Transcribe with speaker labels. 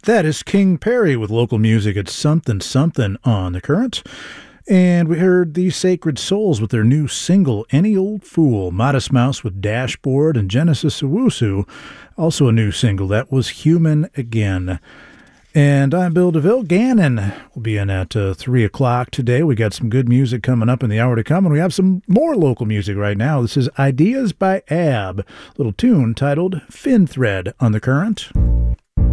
Speaker 1: That is King Perry with local music at Something Something on the Current. And we heard the Sacred Souls with their new single, Any Old Fool. Modest Mouse with Dashboard, and Genesis Owusu, also a new single. That was Human Again. And I'm Bill DeVille. Gannon will be in at 3 o'clock today. We got some good music coming up in the hour to come, and we have some more local music right now. This is Ideas by Ab, a little tune titled Fin Thread on the Current.